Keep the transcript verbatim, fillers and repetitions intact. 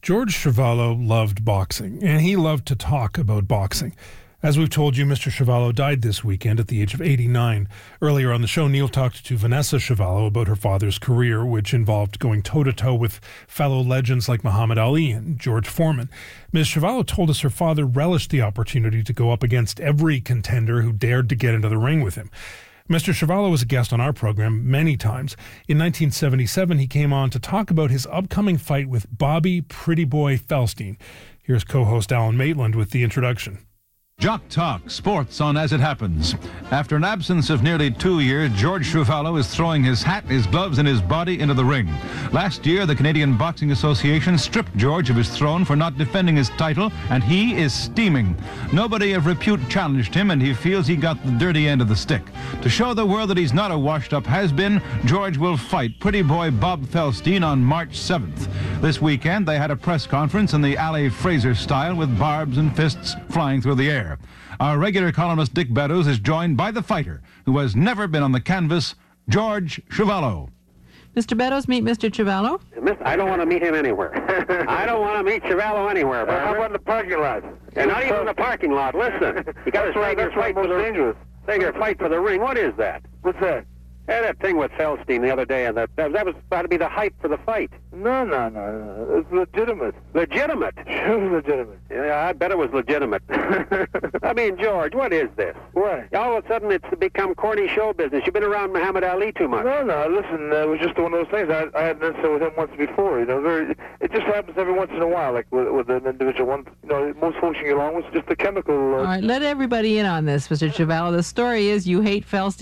George Chuvalo loved boxing, and he loved to talk about boxing. As we've told you, Mister Chuvalo died this weekend at the age of eighty-nine. Earlier on the show, Neil talked to Vanessa Chuvalo about her father's career, which involved going toe-to-toe with fellow legends like Muhammad Ali and George Foreman. Miz Chuvalo told us her father relished the opportunity to go up against every contender who dared to get into the ring with him. Mister Chuvalo was a guest on our program many times. In nineteen seventy-seven, he came on to talk about his upcoming fight with Bobby Pretty Boy Felstein. Here's co-host Alan Maitland with the introduction. Jock Talk, sports on As It Happens. After an absence of nearly two years, George Chuvalo is throwing his hat, his gloves, and his body into the ring. Last year, the Canadian Boxing Association stripped George of his throne for not defending his title, and he is steaming. Nobody of repute challenged him, and he feels he got the dirty end of the stick. To show the world that he's not a washed-up has-been, George will fight Pretty Boy Bob Felstein on March seventh. This weekend, they had a press conference in the Ali Fraser style with barbs and fists flying through the air. Our regular columnist Dick Beddoes is joined by the fighter who has never been on the canvas, George Chuvalo. Mister Beddoes, meet Mister Chuvalo. I don't want to meet him anywhere. I don't want to meet Chuvalo anywhere. Well, how about in the parking lot? And not even in the parking lot. Listen, you got to save your fight for the dangerous. Save your fight for the ring. What is that? What's that? Yeah, that thing with Felstein the other day, and that that, that was about to be the hype for the fight. No, no, no, no. It's legitimate. Legitimate? Sure, legitimate. Yeah, I bet it was legitimate. I mean, George, what is this? What? All of a sudden, it's become corny show business. You've been around Muhammad Ali too much. No, no. Listen, uh, it was just one of those things. I, I had an incident with him once before. You know, very. It just happens every once in a while, like with, with an individual one. You know, most folks you get along with, just the chemical. Uh, All right, let everybody in on this, Mister Chuvalo. The story is you hate Felstein.